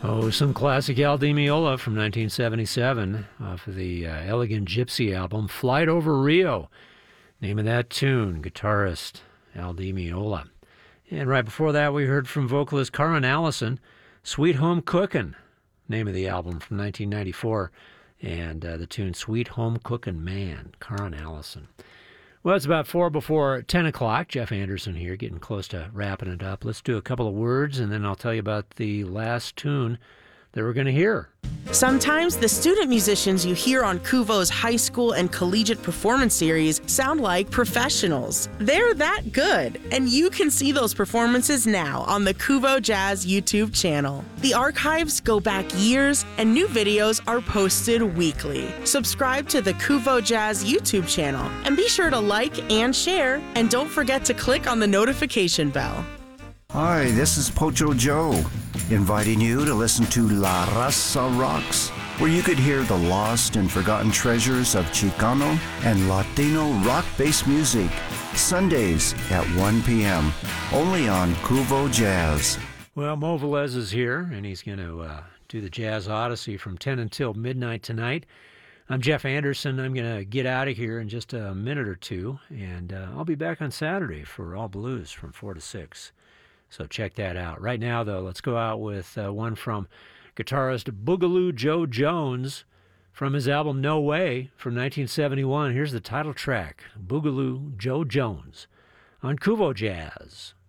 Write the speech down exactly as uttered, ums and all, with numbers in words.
Oh, some classic Al Di Meola from nineteen seventy-seven off of the uh, Elegant Gypsy album, Flight Over Rio. Name of that tune, guitarist Al Di Meola. And right before that, we heard from vocalist Karen Allison, Sweet Home Cookin', name of the album from nineteen ninety-four, and uh, the tune Sweet Home Cookin' Man, Karen Allison. Well, it's about four before ten o'clock. Jeff Anderson here, getting close to wrapping it up. Let's do a couple of words, and then I'll tell you about the last tune that we're going to hear. Sometimes the student musicians you hear on Kuvo's high school and collegiate performance series sound like professionals. They're that good, and you can see those performances now on the Kuvo Jazz YouTube channel. The archives go back years, and new videos are posted weekly. Subscribe to the Kuvo Jazz YouTube channel, and be sure to like and share, and don't forget to click on the notification bell. Hi, this is Pocho Joe, inviting you to listen to La Raza Rocks, where you could hear the lost and forgotten treasures of Chicano and Latino rock-based music, Sundays at one p.m., only on Kuvo Jazz. Well, Mo Velez is here, and he's going to uh, do the Jazz Odyssey from ten until midnight tonight. I'm Jeff Anderson. I'm going to get out of here in just a minute or two, and uh, I'll be back on Saturday for All Blues from four to six. So check that out. Right now, though, let's go out with uh, one from guitarist Boogaloo Joe Jones from his album No Way from nineteen seventy-one. Here's the title track, Boogaloo Joe Jones, on Kuvo Jazz.